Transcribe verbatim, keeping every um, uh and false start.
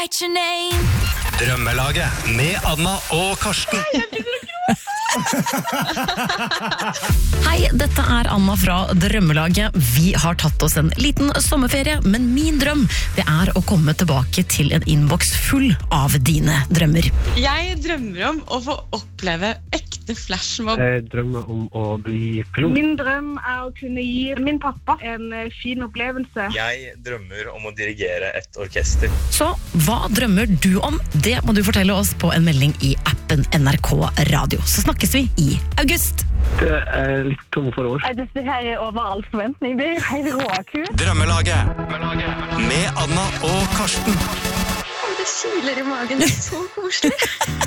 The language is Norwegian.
write your name. Drømmelaget med Anna og Karsten. Hei, dette er Anna fra Drømmelaget. Vi har tatt oss en liten sommerferie, men min drøm det er å komme tilbake til en innboks full av dine drømmer. Jeg drømmer om å få oppleve ekte flashmob. Jeg drømmer om å bli pilot. Min drøm er å kunne gi min pappa en fin opplevelse. Jeg drømmer om å dirigere et orkester. Så hva drømmer du om? Det må du fortelle oss på en melding i appen N R K Radio. Så snakkes vi i august. Det er litt tom for år. Dette her er over all forventning. Det er helt råkult. Drømmelaget med Anna og Karsten. Det kiler i magen, det er så koselig.